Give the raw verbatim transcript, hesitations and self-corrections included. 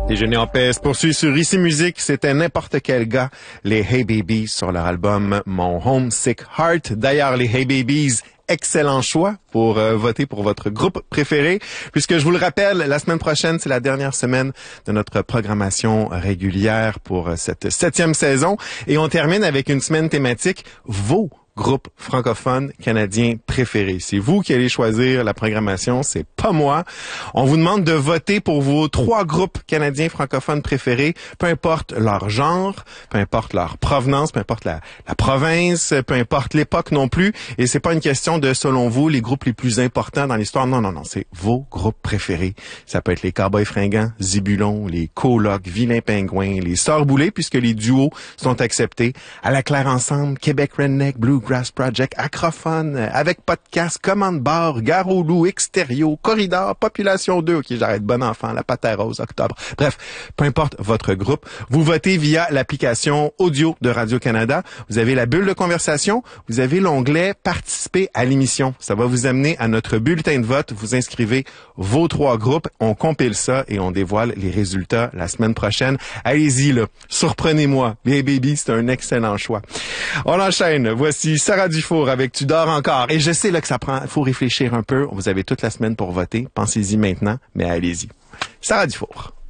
Déjeuner en paix se poursuit sur Ici Musique. C'était n'importe quel gars. Les Hey Babies sur leur album Mon Homesick Heart. D'ailleurs, les Hey Babies, excellent choix pour euh, voter pour votre groupe préféré. Puisque je vous le rappelle, la semaine prochaine, c'est la dernière semaine de notre programmation régulière pour euh, cette septième saison. Et on termine avec une semaine thématique Vos groupe francophone canadien préféré. C'est vous qui allez choisir la programmation, c'est pas moi. On vous demande de voter pour vos trois groupes canadiens francophones préférés, peu importe leur genre, peu importe leur provenance, peu importe la, la province, peu importe l'époque non plus. Et c'est pas une question de, selon vous, les groupes les plus importants dans l'histoire. Non, non, non, c'est vos groupes préférés. Ça peut être les Cowboys Fringants, Zibulon, les Colocs, Vilain Pingouin, les Sœurs Boulay, puisque les duos sont acceptés. À la Claire Ensemble, Québec Redneck, Blue Grass Project, Acrophone, avec podcast, Commande Bar, Gare au Loup, Extérieur, Corridor, Population deux, ok, j'arrête, Bon Enfant, La Patère Rose, Octobre. Bref, peu importe votre groupe, vous votez via l'application audio de Radio-Canada. Vous avez la bulle de conversation, vous avez l'onglet Participer à l'émission. Ça va vous amener à notre bulletin de vote. Vous inscrivez vos trois groupes, on compile ça et on dévoile les résultats la semaine prochaine. Allez-y, là, surprenez-moi. Les Babies, c'est un excellent choix. On enchaîne. Voici Sarah Dufour avec Tu dors encore. Et je sais là que ça prend, faut réfléchir un peu. Vous avez toute la semaine pour voter. Pensez-y maintenant, mais allez-y. Sarah Dufour.